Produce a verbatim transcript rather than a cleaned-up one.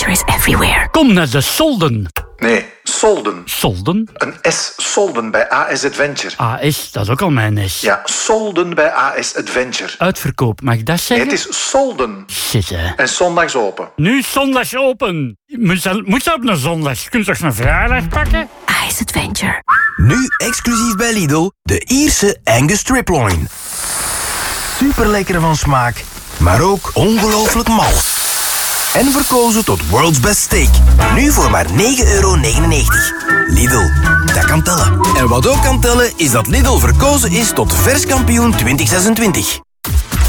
Adventure is everywhere. Kom naar de Solden. Nee, Solden. Solden? Een S, Solden bij A S Adventure. A S, dat is ook al mijn S. Ja, Solden bij A S Adventure. Uitverkoop, mag ik dat Nee, zeggen? het is Solden. Shit, hè. En zondags open. Nu zondags open. Moet je, moet je op een zondag? Kun je toch een vrijdag pakken? Ice Adventure. Nu exclusief bij Lidl, de Ierse Angus Striploin. Super lekker van smaak, maar ook ongelooflijk mals. En verkozen tot World's Best Steak. Nu voor maar negen euro negenennegentig. Lidl, dat kan tellen. En wat ook kan tellen is dat Lidl verkozen is tot verskampioen twintig zesentwintig.